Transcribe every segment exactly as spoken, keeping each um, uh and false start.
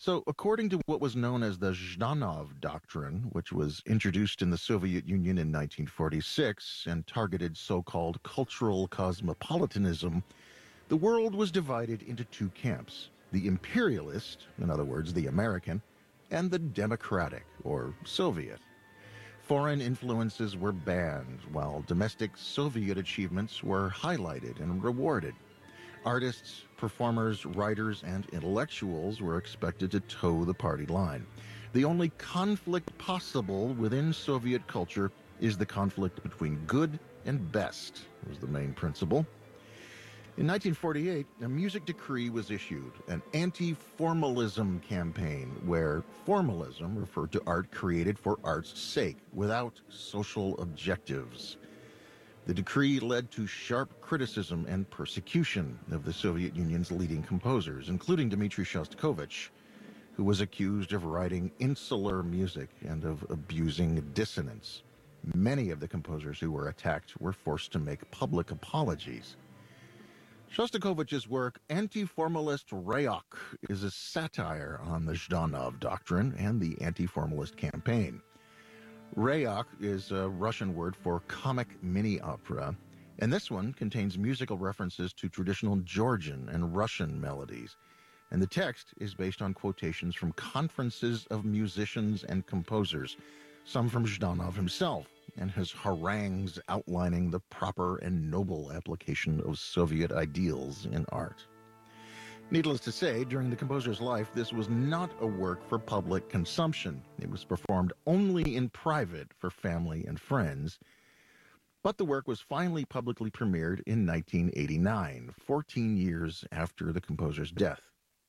So, according to what was known as the Zhdanov Doctrine, which was introduced in the Soviet Union in nineteen forty-six and targeted so-called cultural cosmopolitanism, the world was divided into two camps: the imperialist, in other words, the American, and the democratic, or Soviet. Foreign influences were banned, while domestic Soviet achievements were highlighted and rewarded. Artists, performers, writers, and intellectuals were expected to toe the party line. The only conflict possible within Soviet culture is the conflict between good and best, was the main principle. In nineteen forty-eight, a music decree was issued, an anti-formalism campaign, where formalism referred to art created for art's sake, without social objectives. The decree led to sharp criticism and persecution of the Soviet Union's leading composers, including Dmitri Shostakovich, who was accused of writing insular music and of abusing dissonance. Many of the composers who were attacked were forced to make public apologies. Shostakovich's work, Anti-Formalist Rayok, is a satire on the Zhdanov Doctrine and the anti-formalist campaign. Rayok is a Russian word for comic mini-opera, and this one contains musical references to traditional Georgian and Russian melodies. And the text is based on quotations from conferences of musicians and composers, some from Zhdanov himself, and his harangues outlining the proper and noble application of Soviet ideals in art. Needless to say, during the composer's life, this was not a work for public consumption. It was performed only in private for family and friends. But the work was finally publicly premiered in nineteen eighty-nine, fourteen years after the composer's death.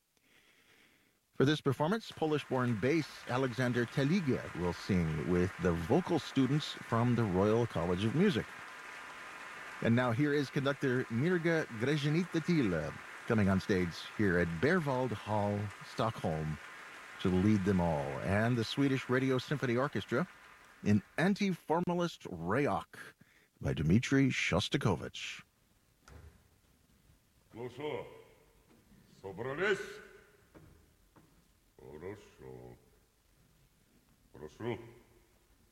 For this performance, Polish-born bass Alexander Teliga will sing with the vocal students from the Royal College of Music. And now here is conductor Mirga Grzenytila coming on stage here at Berwald Hall, Stockholm, to lead them all, and the Swedish Radio Symphony Orchestra in Anti-Formalist Rayok by Dmitri Shostakovich. Ну что, собрались? Хорошо. Прошу.